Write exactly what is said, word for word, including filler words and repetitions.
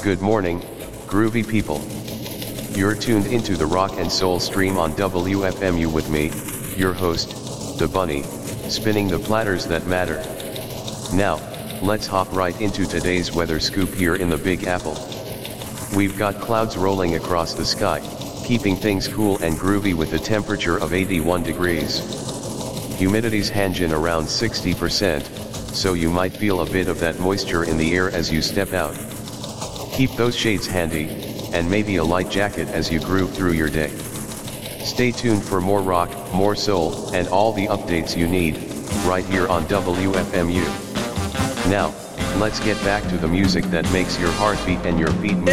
Good morning, groovy people. You're tuned into the rock and soul stream on W F M U with me, your host, the Bunny, spinning the platters that matter. Now, let's hop right into today's weather scoop here in the Big Apple. We've got clouds rolling across the sky, keeping things cool and groovy with a temperature of eighty-one degrees. Humidity's hanging around sixty percent, so you might feel a bit of that moisture in the air as you step out. Keep those shades handy, and maybe a light jacket as you groove through your day. Stay tuned for more rock, more soul, and all the updates you need, right here on W F M U. Now, let's get back to the music that makes your heart beat and your feet move.